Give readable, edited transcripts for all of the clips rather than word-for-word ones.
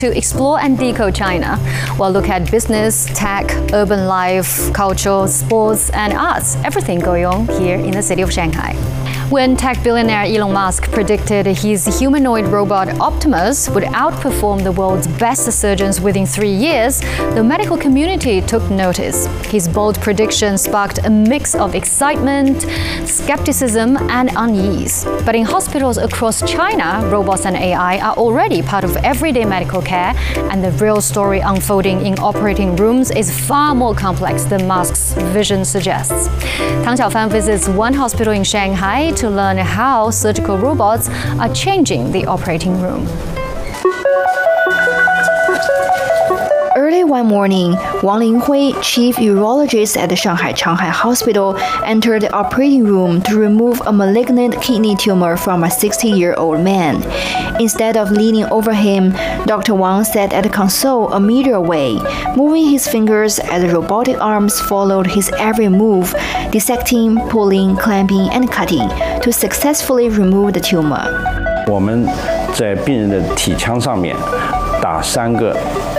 To explore and decode China, we'll look at business, tech, urban life, culture, sports, and arts, everything going on here in the city of Shanghai. When tech billionaire Elon Musk predicted his humanoid robot Optimus would outperform the world's best surgeons within 3 years, the medical community took notice. His bold prediction sparked a mix of excitement, skepticism, and unease. But in hospitals across China, robots and AI are already part of everyday medical care, and the real story unfolding in operating rooms is far more complex than Musk's vision suggests. Tang Xiaofan visits one hospital in Shanghai to learn how surgical robots are changing the operating room. Early one morning, Wang Linghui, chief urologist at the Shanghai Changhai Hospital, entered the operating room to remove a malignant kidney tumor from a 60-year-old man. Instead of leaning over him, Dr. Wang sat at the console a meter away, moving his fingers as the robotic arms followed his every move, dissecting, pulling, clamping, and cutting to successfully remove the tumor. 我们在病人的体腔上面打3个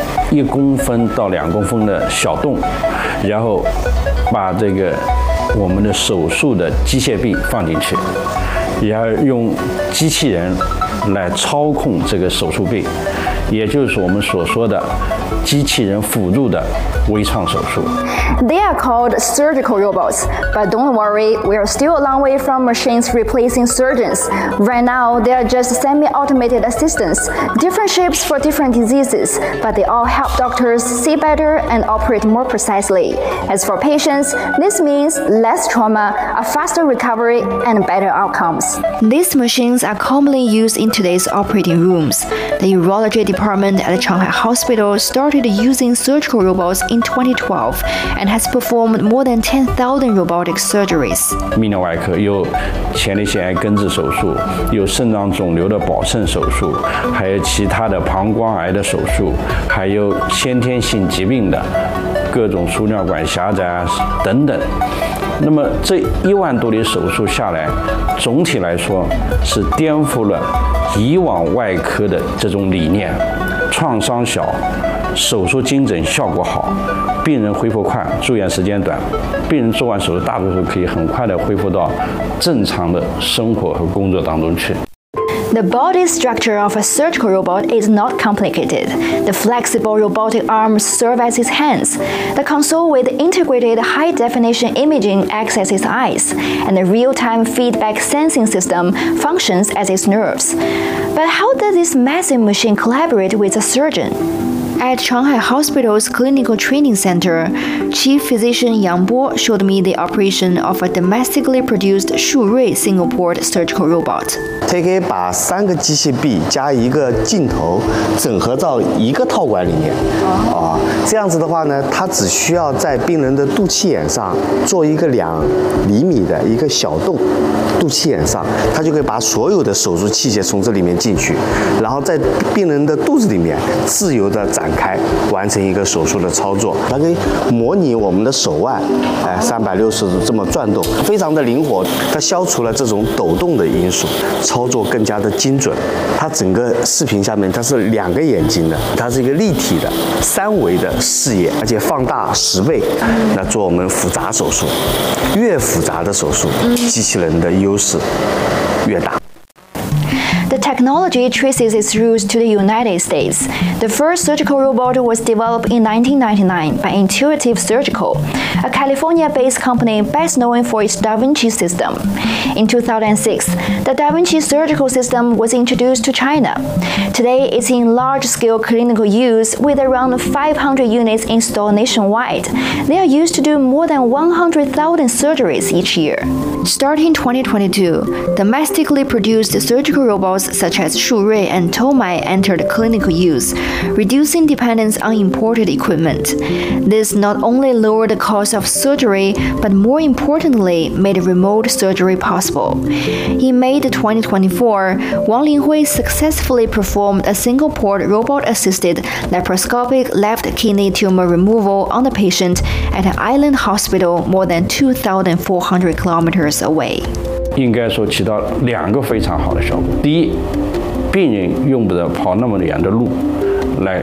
1公分到2公分的小洞，然后把这个我们的手术的机械臂放进去，然后用机器人来操控这个手术臂，也就是我们所说的机器人辅助的微创手术。 They are called surgical robots, but don't worry, we are still a long way from machines replacing surgeons. Right now, they are just semi-automated assistants, different shapes for different diseases, but they all help doctors see better and operate more precisely. As for patients, this means less trauma, a faster recovery, and better outcomes. These machines are commonly used in today's operating rooms. The urology department at the Changhai Hospital started using surgical robots in 2012 and has performed more than 10,000 robotic surgeries. 泌尿外科有前列腺癌根治手术，有肾脏肿瘤的保肾手术，还有其他的膀胱癌的手术，还有先天性疾病的各种输尿管狭窄啊等等。那么这1万多例手术下来，总体来说是颠覆了以往外科的这种理念，创伤小，手术精准，效果好，病人恢复快，住院时间短，病人做完手术大多数可以很快的恢复到正常的生活和工作当中去。 The body structure of a surgical robot is not complicated. The flexible robotic arms serve as its hands. The console with integrated high-definition imaging acts as its eyes, and the real-time feedback sensing system functions as its nerves. But how does this massive machine collaborate with a surgeon? At Changhai Hospital's Clinical Training Center, Chief Physician Yang Bo showed me the operation of a domestically produced Shurui single-port surgical robot. 它可以把3个机械臂加1个镜头整合到1个套管里面。这样子的话呢，它只需要在病人的肚脐眼上做一个2厘米的一个小洞，肚脐眼上，它就可以把所有的手术器械从这里面进去，然后在病人的肚子里面自由地展开，完成一个手术的操作。它可以模拟我们的手腕，360度这么转动，非常的灵活。它消除了这种抖动的因素，操作更加的精准。它整个视频下面它是2个眼睛的，它是一个立体的3维的视野，而且放大10倍，那做我们复杂手术，越复杂的手术，机器人的优势越大。 The technology traces its roots to the United States. The first surgical robot was developed in 1999 by Intuitive Surgical, a California-based company best known for its Da Vinci system. In 2006, the Da Vinci surgical system was introduced to China. Today, it's in large-scale clinical use with around 500 units installed nationwide. They are used to do more than 100,000 surgeries each year. Starting 2022, domestically produced surgical robots such as Shurui and Tomai entered clinical use, reducing dependence on imported equipment. This not only lowered the cost of surgery, but more importantly, made remote surgery possible. In May 2024, Wang Linghui successfully performed a single-port robot-assisted laparoscopic left kidney tumor removal on the patient at an island hospital more than 2,400 kilometers away. 应该说起到2个非常好的效果。第一，病人用不着跑那么远的路，